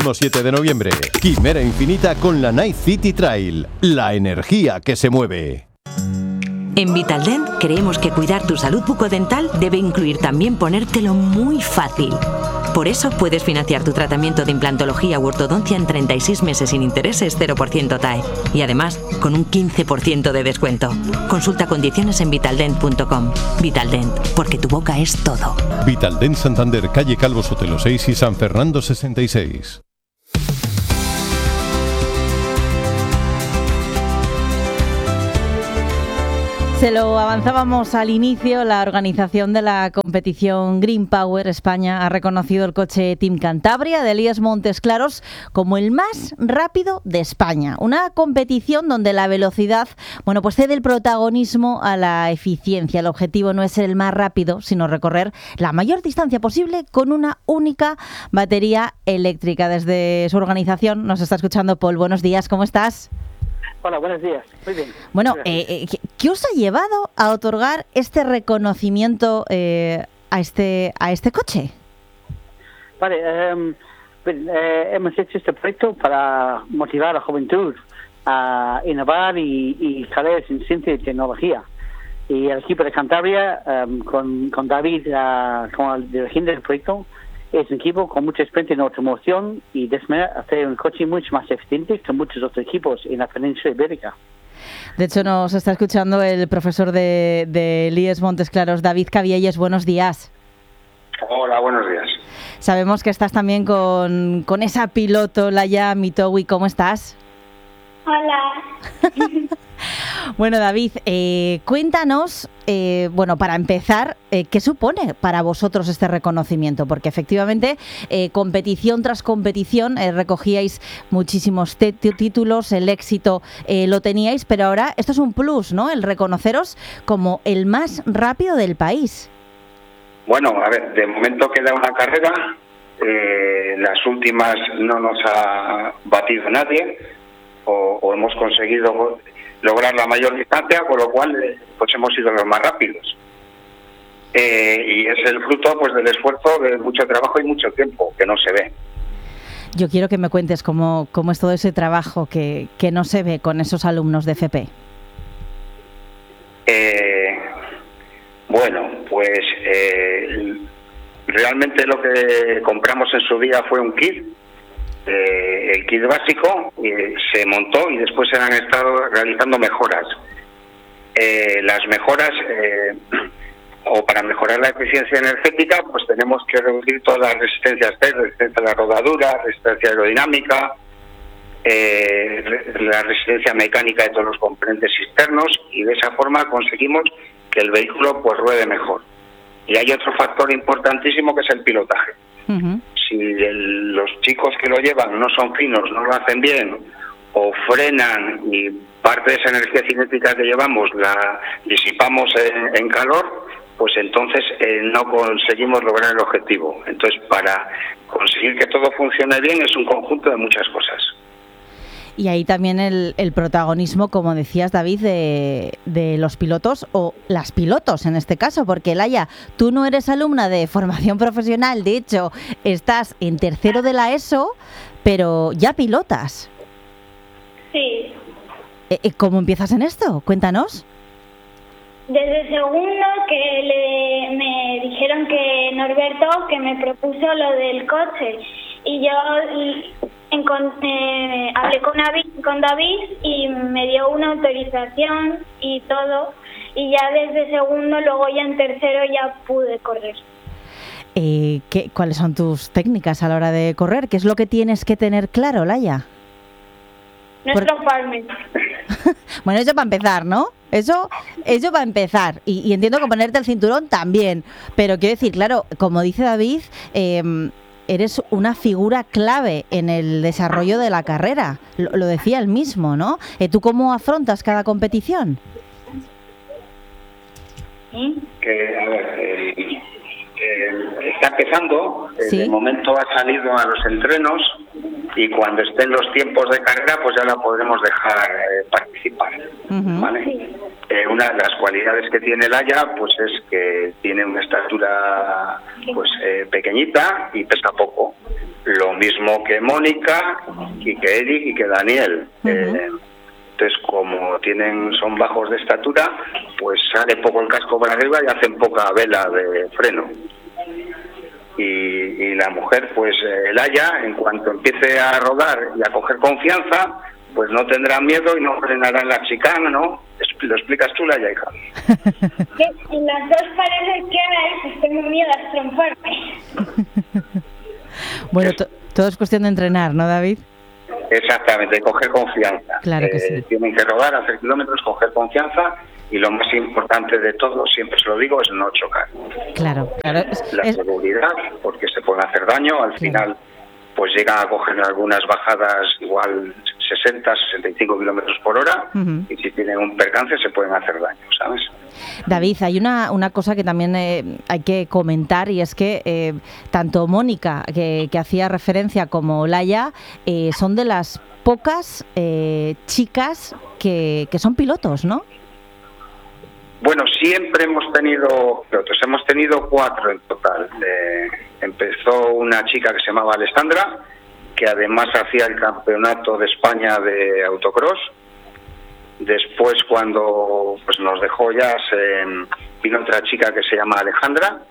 7 de noviembre, Quimera Infinita con la Night City Trail, la energía que se mueve. En Vitaldent creemos que cuidar tu salud bucodental debe incluir también ponértelo muy fácil. Por eso puedes financiar tu tratamiento de implantología u ortodoncia en 36 meses sin intereses 0% TAE. Y además, con un 15% de descuento. Consulta condiciones en vitaldent.com. Vitaldent, porque tu boca es todo. Vitaldent Santander, calle Calvo Sotelo 6 y San Fernando 66. Se lo avanzábamos al inicio, la organización de la competición Green Power España ha reconocido el coche Team Cantabria de Elías Montes Claros como el más rápido de España. Una competición donde la velocidad, pues cede el protagonismo a la eficiencia. El objetivo no es ser el más rápido, sino recorrer la mayor distancia posible con una única batería eléctrica. Desde su organización nos está escuchando Paul. Buenos días, ¿cómo estás? Hola, buenos días. Muy bien. Bueno, ¿qué os ha llevado a otorgar este reconocimiento a este coche? Vale, hemos hecho este proyecto para motivar a la juventud a innovar y carreras en ciencia y tecnología. Y el equipo de Cantabria, con David como el dirigente del proyecto, es un equipo con mucha experiencia en automoción y de esa manera hacer un coche mucho más eficiente que muchos otros equipos en la península ibérica. De hecho, nos está escuchando el profesor de Elías Montes Claros, David Cabielles. Buenos días. Hola, buenos días. Sabemos que estás también con esa piloto, Laia Mitowi. ¿Cómo estás? Hola. Bueno, David, cuéntanos, para empezar, ¿qué supone para vosotros este reconocimiento? Porque efectivamente, competición tras competición, recogíais muchísimos títulos, el éxito lo teníais, pero ahora esto es un plus, ¿no? El reconoceros como el más rápido del país. Bueno, a ver, de momento queda una carrera, las últimas no nos ha batido nadie, o hemos conseguido lograr la mayor distancia, con lo cual pues hemos sido los más rápidos. Y es el fruto pues del esfuerzo de mucho trabajo y mucho tiempo, que no se ve. Yo quiero que me cuentes cómo es todo ese trabajo que no se ve con esos alumnos de FP. Realmente lo que compramos en su día fue un kit. El kit básico se montó y después se han estado realizando mejoras. Las mejoras, o para mejorar la eficiencia energética, pues tenemos que reducir todas las resistencias, resistencia a la rodadura, resistencia aerodinámica, la resistencia mecánica de todos los componentes externos, y de esa forma conseguimos que el vehículo pues ruede mejor. Y hay otro factor importantísimo que es el pilotaje. Uh-huh. Si los chicos que lo llevan no son finos, no lo hacen bien, o frenan y parte de esa energía cinética que llevamos la disipamos en calor, pues entonces no conseguimos lograr el objetivo. Entonces, para conseguir que todo funcione bien es un conjunto de muchas cosas. Y ahí también el protagonismo, como decías, David, de los pilotos o las pilotos en este caso, porque Laia, tú no eres alumna de formación profesional, de hecho estás en tercero de la ESO, pero ya pilotas. Sí. ¿Cómo empiezas en esto? Cuéntanos. Desde segundo me dijeron que Norberto, que me propuso lo del coche, y yo hablé con David y me dio una autorización y todo, y ya desde segundo, luego ya en tercero ya pude correr. ¿Cuáles son tus técnicas a la hora de correr? ¿Qué es lo que tienes que tener claro, Laia? No estroparme. Bueno, eso para empezar, ¿no? Eso para empezar. Y entiendo que ponerte el cinturón también. Pero quiero decir, claro, como dice David, eres una figura clave en el desarrollo de la carrera. Lo decía él mismo, ¿no? ¿Tú cómo afrontas cada competición? Está empezando, ¿Sí? De momento ha salido a los entrenos y cuando estén los tiempos de carrera pues ya la podremos dejar participar. Uh-huh. ¿Vale? Sí. Una de las cualidades que tiene Laia pues es que tiene una estatura pues pequeñita y pesa poco. Lo mismo que Mónica y que Eric y que Daniel. Entonces, como son bajos de estatura, pues sale poco el casco para arriba y hacen poca vela de freno. Y la mujer, pues el Aya, en cuanto empiece a rodar y a coger confianza, pues no tendrá miedo y no frenará en la chicana, ¿no? Lo explicas tú, Laia, hija. En las dos paredes que hay, pues tengo miedo a estromparme. Bueno, todo es cuestión de entrenar, ¿no, David? Exactamente, coger confianza. Claro que sí. Tienen que rodar, hacer kilómetros, coger confianza, y lo más importante de todo, siempre se lo digo, es no chocar. Claro. La seguridad, porque se puede hacer daño, al final pues llegan a coger algunas bajadas igual 60, 65 kilómetros por hora, y si tienen un percance se pueden hacer daño, ¿sabes? David, hay una cosa que también hay que comentar, y es que tanto Mónica, que hacía referencia, como Laia, son de las pocas chicas que son pilotos, ¿no? Bueno, siempre hemos tenido pilotos, hemos tenido 4 en total. Empezó una chica que se llamaba Alessandra, que además hacía el campeonato de España de autocross. Después, cuando pues nos dejó ya, vino otra chica que se llama Alejandra,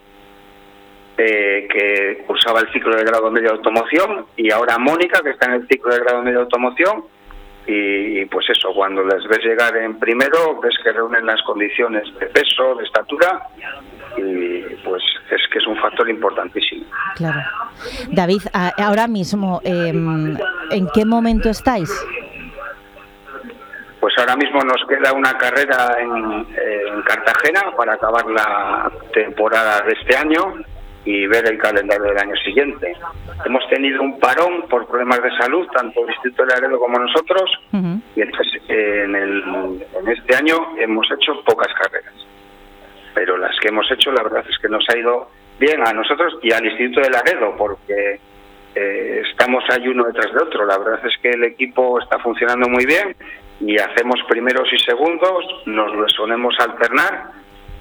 que cursaba el ciclo de grado medio de automoción, y ahora Mónica, que está en el ciclo de grado medio de automoción. Y pues eso, cuando les ves llegar en primero, ves que reúnen las condiciones de peso, de estatura, y pues es que es un factor importantísimo. Claro. David, ahora mismo, ¿en qué momento estáis? Pues ahora mismo nos queda una carrera en Cartagena para acabar la temporada de este año y ver el calendario del año siguiente. Hemos tenido un parón por problemas de salud, tanto el Instituto de Laredo como nosotros, y entonces en este año hemos hecho pocas carreras, pero las que hemos hecho, la verdad es que nos ha ido bien a nosotros y al Instituto de Laredo, porque estamos ahí uno detrás de otro. La verdad es que el equipo está funcionando muy bien y hacemos primeros y segundos, nos lo solemos alternar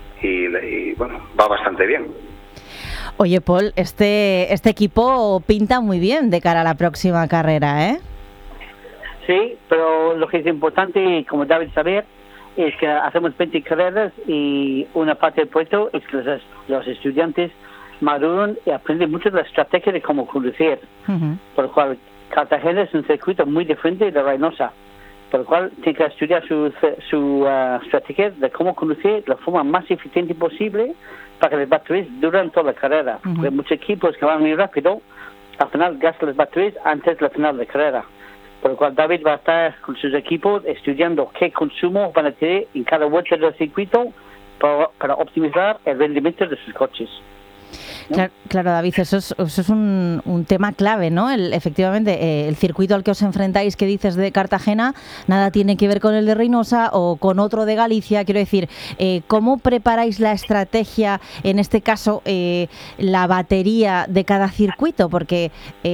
y bueno, va bastante bien. Oye, Paul, este equipo pinta muy bien de cara a la próxima carrera, ¿eh? Sí, pero lo que es importante, como David saber, es que hacemos 20 carreras y una parte del proyecto es que los estudiantes maduran y aprenden mucho de la estrategia de cómo conducir. Por lo cual, Cartagena es un circuito muy diferente de Reynosa, por lo cual tiene que estudiar su estrategia de cómo conducir de la forma más eficiente posible para que las baterías duran toda la carrera. Hay muchos equipos que van muy rápido, al final gastan las baterías antes de la final de carrera. Por lo cual David va a estar con sus equipos estudiando qué consumo van a tener en cada vuelta del circuito para optimizar el rendimiento de sus coches, ¿no? Claro, David, eso es un tema clave, ¿no? Efectivamente, el circuito al que os enfrentáis, que dices de Cartagena, nada tiene que ver con el de Reynosa o con otro de Galicia. Quiero decir, ¿cómo preparáis la estrategia, en este caso, la batería de cada circuito? Porque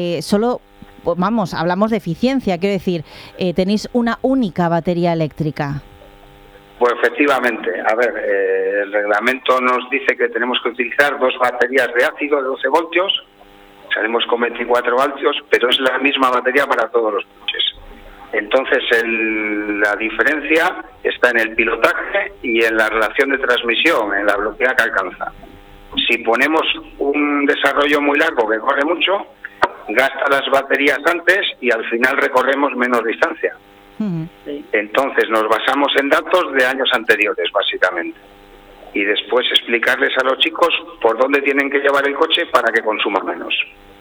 hablamos de eficiencia, quiero decir, tenéis una única batería eléctrica. Pues efectivamente, a ver, el reglamento nos dice que tenemos que utilizar 2 baterías de ácido de 12 voltios, salimos con 24 voltios, pero es la misma batería para todos los coches. Entonces la diferencia está en el pilotaje y en la relación de transmisión, en la velocidad que alcanza. Si ponemos un desarrollo muy largo que corre mucho, gasta las baterías antes y al final recorremos menos distancia. Entonces nos basamos en datos de años anteriores, básicamente, y después explicarles a los chicos por dónde tienen que llevar el coche para que consuma menos.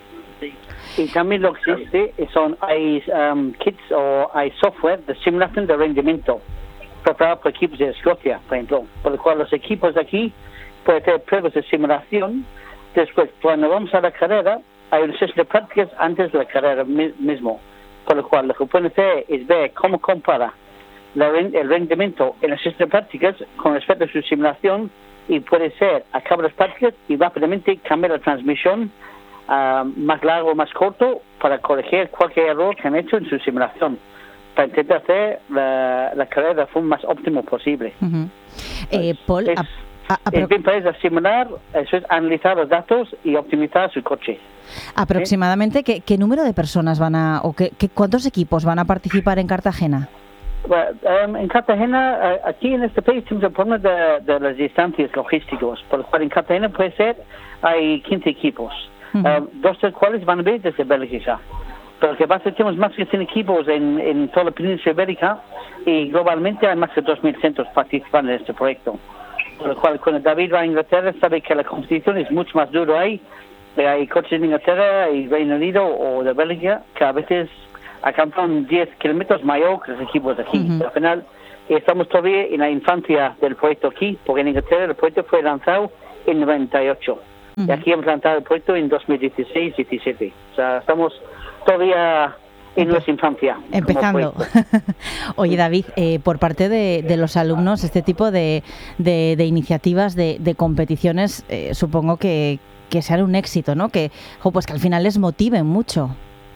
Y también lo que existe hay kits o hay software de simulación de rendimiento preparado por equipos de Escocia, por ejemplo, por lo cual los equipos de aquí pueden hacer pruebas de simulación. Después, cuando vamos a la carrera, hay una sesión de prácticas antes de la carrera mismo. Por lo cual, lo que pueden hacer es ver cómo compara el rendimiento en las sesiones de prácticas con respecto a su simulación, y puede ser, a cabo de las prácticas, y rápidamente cambiar la transmisión más largo o más corto para corregir cualquier error que han hecho en su simulación, para intentar hacer la carrera de la forma más óptima posible. Paul, El Greenpower es asimilar, eso es analizar los datos y optimizar su coche. Aproximadamente, ¿qué número de personas cuántos equipos van a participar en Cartagena? Bueno, en Cartagena, aquí en este país tenemos el problema de las distancias logísticas, por lo cual en Cartagena puede ser, hay 15 equipos, 2 de los cuales van a venir desde Bélgica. Pero que pasa, tenemos más de 100 equipos en toda la península ibérica y globalmente hay más de 2.000 centros participando en este proyecto. Por lo cual, cuando David va a Inglaterra, sabe que la competición es mucho más dura ahí. Hay coches de Inglaterra y Reino Unido o de Bélgica que a veces alcanzan 10 kilómetros mayor que los equipos de aquí. Al final, estamos todavía en la infancia del proyecto aquí, porque en Inglaterra el proyecto fue lanzado en 98. Y aquí hemos lanzado el proyecto en 2016-17. O sea, estamos todavía en nuestra infancia. Empezando. Oye, David, por parte de los alumnos, este tipo de iniciativas, de competiciones, supongo que sean un éxito, ¿no? Pues que al final les motiven mucho.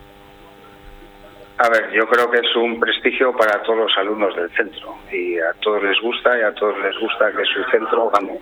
A ver, yo creo que es un prestigio para todos los alumnos del centro y a todos les gusta que su centro gane.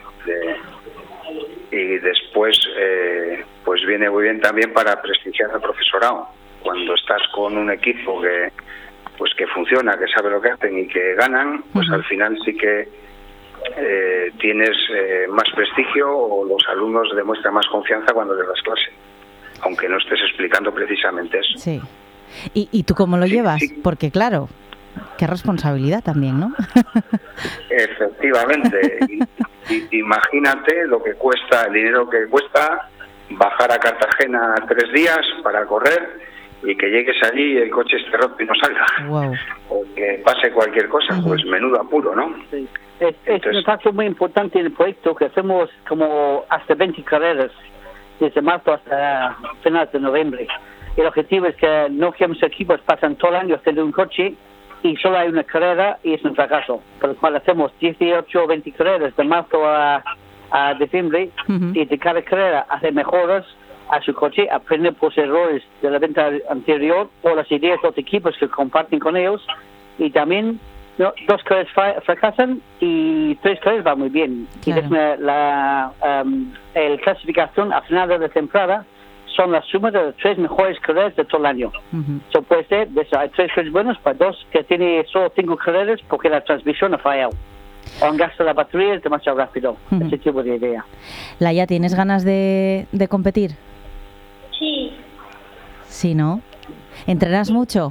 Y después, pues viene muy bien también para prestigiar al profesorado. Cuando estás con un equipo que funciona, que sabe lo que hacen y que ganan, pues al final sí que tienes más prestigio o los alumnos demuestran más confianza cuando le das clase, aunque no estés explicando precisamente eso. Sí. ¿Y tú cómo lo llevas? Sí. Porque claro, qué responsabilidad también, ¿no? Efectivamente. Imagínate lo que cuesta, el dinero que cuesta bajar a Cartagena 3 días para correr y que llegues allí y el coche esté roto y no salga. Wow. O que pase cualquier cosa, pues menudo apuro, ¿no? Sí. Es un paso muy importante en el proyecto, que hacemos como hasta 20 carreras desde marzo hasta finales de noviembre. El objetivo es que no queremos equipos pasan todo el año haciendo un coche y solo hay una carrera y es un fracaso. Por lo cual hacemos 18 o 20 carreras de marzo a diciembre y de cada carrera hace mejoras a su coche, aprende por los errores de la venta anterior o las ideas de los equipos que comparten con ellos y también 2 carreras fracasan y 3 carreras van muy bien. Claro. Y la clasificación a final de la temporada son la suma de las 3 mejores carreras de todo el año. So puede ser, hay 3 carreras buenas para 2 que tiene solo 5 carreras porque la transmisión ha fallado. O han gastado la batería es demasiado rápido. Ese tipo de idea. Laia, ¿tienes ganas de competir? Sí. Sí, ¿no? ¿Entrenas mucho?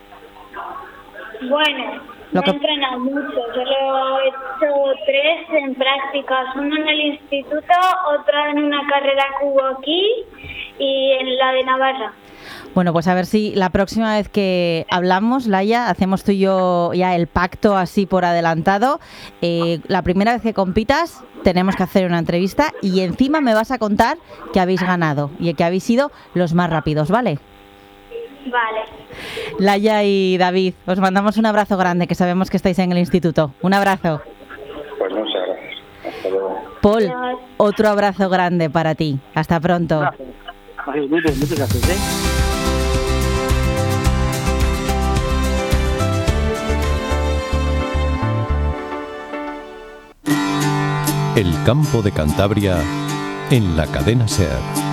Bueno, no he entrenado mucho, solo he hecho 3 en prácticas, uno en el instituto, otra en una carrera que hubo aquí y en la de Navarra. Bueno, pues a ver si la próxima vez que hablamos, Laia, hacemos tú y yo ya el pacto así por adelantado. La primera vez que compitas tenemos que hacer una entrevista y encima me vas a contar que habéis ganado y que habéis sido los más rápidos, ¿vale? Vale. Laia y David, os mandamos un abrazo grande, que sabemos que estáis en el instituto. Un abrazo. Pues muchas gracias. Hasta luego. Paul, otro abrazo grande para ti. Hasta pronto. Gracias. Muchas gracias. El campo de Cantabria en la cadena SER.